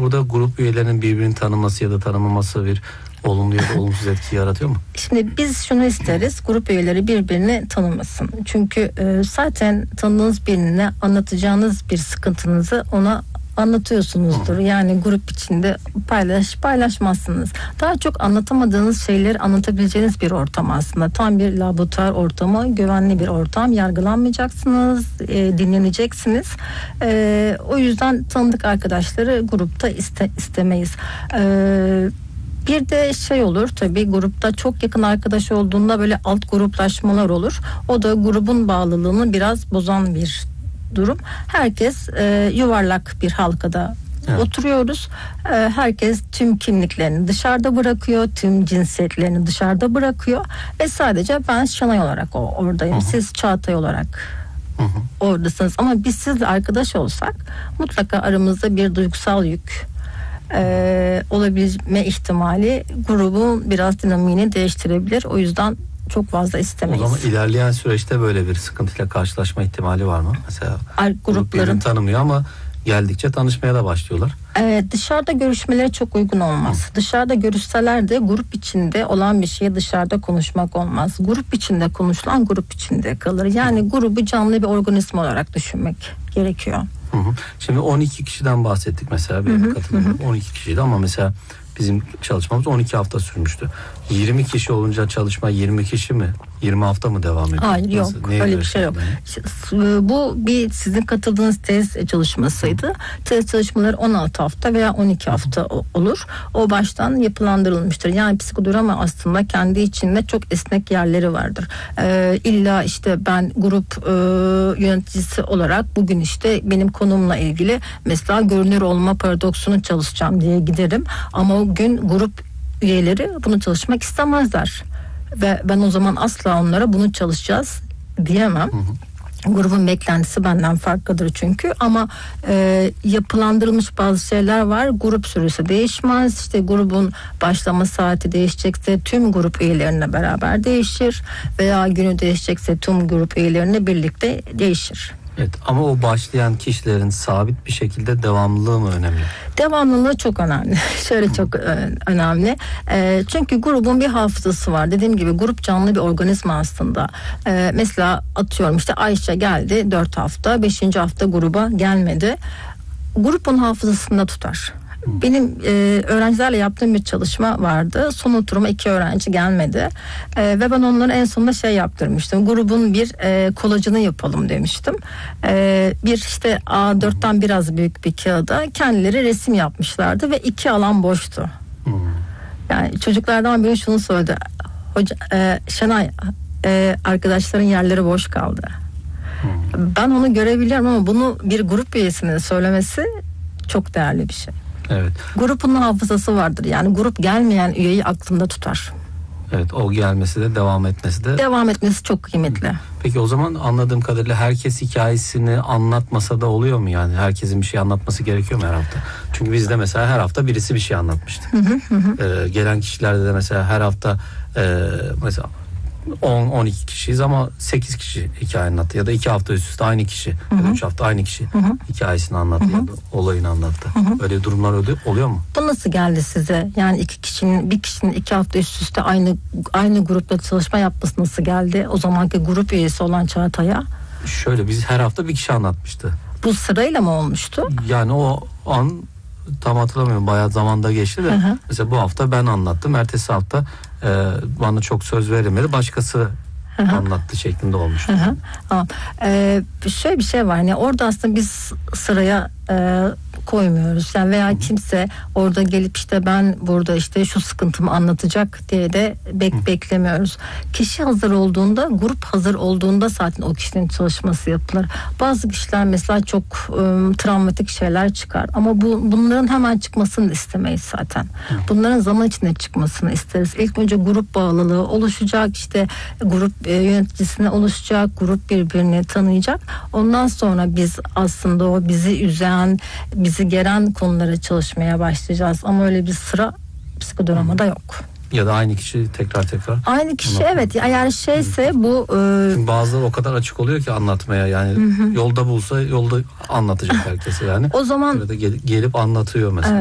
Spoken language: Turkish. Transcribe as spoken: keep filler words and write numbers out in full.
burada grup üyelerinin birbirini tanıması ya da tanımaması bir olumlu ya da olumsuz etki yaratıyor mu? Şimdi biz şunu isteriz, grup üyeleri birbirini tanımasın. Çünkü e, zaten tanıdığınız birine anlatacağınız bir sıkıntınızı ona anlatıyorsunuzdur. Yani grup içinde paylaş paylaşmazsınız. Daha çok anlatamadığınız şeyleri anlatabileceğiniz bir ortam aslında. Tam bir laboratuvar ortamı, güvenli bir ortam. Yargılanmayacaksınız, e, dinleneceksiniz. E, o yüzden tanıdık arkadaşları grupta iste, istemeyiz. E, Bir de şey olur tabii, grupta çok yakın arkadaş olduğunda böyle alt gruplaşmalar olur. O da grubun bağlılığını biraz bozan bir durum. Herkes e, yuvarlak bir halkada evet. oturuyoruz. E, herkes tüm kimliklerini dışarıda bırakıyor, tüm cinsiyetlerini dışarıda bırakıyor ve sadece ben Şanay olarak o, oradayım. Hı hı. Siz Çağatay olarak hı hı. oradasınız. Ama biz sizle arkadaş olsak mutlaka aramızda bir duygusal yük Ee, olabilme ihtimali grubun biraz dinamiğini değiştirebilir. O yüzden çok fazla istemeyiz. O zaman ilerleyen süreçte böyle bir sıkıntıyla karşılaşma ihtimali var mı? Mesela grupların tanımıyor ama geldikçe tanışmaya da başlıyorlar. Evet, dışarıda görüşmeleri çok uygun olmaz. Hı. Dışarıda görüşseler de grup içinde olan bir şeyi dışarıda konuşmak olmaz. Grup içinde konuşulan grup içinde kalır. Yani Hı. grubu canlı bir organizma olarak düşünmek gerekiyor. Hı hı. Şimdi on iki kişiden bahsettik mesela, benim katılımım on iki kişiydi ama mesela bizim çalışmamız on iki hafta sürmüştü. yirmi kişi olunca çalışma yirmi kişi mi? yirmi hafta mı devam ediyor? Hayır, Nasıl? yok. Neye öyle bir şey yok. Yani? Bu bir sizin katıldığınız tez çalışmasıydı. Hı. Tez çalışmaları on altı hafta veya on iki hafta olur. O baştan yapılandırılmıştır. Yani psikodrama aslında kendi içinde çok esnek yerleri vardır. Ee, illa işte ben grup e, yöneticisi olarak bugün işte benim konumla ilgili mesela görünür olma paradoksunu çalışacağım diye giderim. Ama o gün grup üyeleri bunu çalışmak istemezler. Ve ben o zaman asla onlara bunu çalışacağız diyemem. Hı hı. Grubun beklentisi benden farklıdır çünkü. Ama e, yapılandırılmış bazı şeyler var. Grup süresi değişmez. İşte grubun başlama saati değişecekse tüm grup üyelerine beraber değişir. Veya günü değişecekse tüm grup üyelerine birlikte değişir. Evet, ama o başlayan kişilerin sabit bir şekilde devamlılığı mı önemli? Devamlılığı çok önemli. Şöyle çok e, önemli. E, çünkü grubun bir hafızası var. Dediğim gibi grup canlı bir organizma aslında. E, mesela atıyorum işte Ayşe geldi dört hafta, beşinci hafta gruba gelmedi. Grubun hafızasında tutar. Benim e, öğrencilerle yaptığım bir çalışma vardı. Son oturuma iki öğrenci gelmedi. E, ve ben onlara en sonunda şey yaptırmıştım. Grubun bir e, kolajını yapalım demiştim. E, bir işte A dörtten biraz büyük bir kağıda kendileri resim yapmışlardı ve iki alan boştu. Yani çocuklardan biri şunu söyledi. Hoca, e, Şenay e, arkadaşların yerleri boş kaldı. Ben onu görebiliyorum ama bunu bir grup üyesinin söylemesi çok değerli bir şey. Evet. Grubun hafızası vardır. Yani grup gelmeyen üyeyi aklında tutar. Evet, o gelmesi de devam etmesi de. Devam etmesi çok kıymetli. Peki o zaman anladığım kadarıyla herkes hikayesini anlatmasa da oluyor mu yani? Herkesin bir şey anlatması gerekiyor mu her hafta? Çünkü bizde mesela her hafta birisi bir şey anlatmıştı. Hı hı hı. Ee, gelen kişilerde de mesela her hafta e, mesela on on iki kişiyiz ama sekiz kişi hikaye anlattı ya da iki hafta üst üste aynı kişi hı hı. ya da üç hafta aynı kişi hı hı. hikayesini anlattı hı hı. ya da olayını anlattı. Hı hı. Böyle durumlar oluyor, oluyor mu? Bu nasıl geldi size? Yani iki kişinin bir kişinin iki hafta üst üste aynı aynı grupta çalışma yapması nasıl geldi? O zamanki grup üyesi olan Çağatay'a. Şöyle, biz her hafta bir kişi anlatmıştı. Bu sırayla mı olmuştu? Yani o an tam hatırlamıyorum, bayağı zamanda geçti de hı hı. mesela bu hafta ben anlattım, ertesi hafta e, bana çok söz verilmedi, başkası hı hı. anlattı şeklinde olmuştu. Hı hı. Aa, e, şöyle bir şey var, yani orada aslında biz sıraya e, koymuyoruz yani veya hı. kimse orada gelip işte ben burada işte şu sıkıntımı anlatacak diye de bek- beklemiyoruz. Kişi hazır olduğunda, grup hazır olduğunda zaten o kişinin çalışması yapılır. Bazı kişiler mesela çok ıı, travmatik şeyler çıkar ama bu bunların hemen çıkmasını istemeyiz zaten. Hı. Bunların zaman içinde çıkmasını isteriz. İlk önce grup bağlılığı oluşacak, işte grup e, yöneticisine oluşacak, grup birbirini tanıyacak. Ondan sonra biz aslında o bizi üzen, bizi geren konulara çalışmaya başlayacağız. Ama öyle bir sıra psikodramada yok. Ya da aynı kişi tekrar tekrar. Aynı kişi anlatmak. Evet. Eğer şeyse bu. E... Çünkü bazıları o kadar açık oluyor ki anlatmaya. Yani hı hı. yolda bulsa yolda anlatacak herkese yani. O zaman burada gelip, gelip anlatıyor mesela. Evet.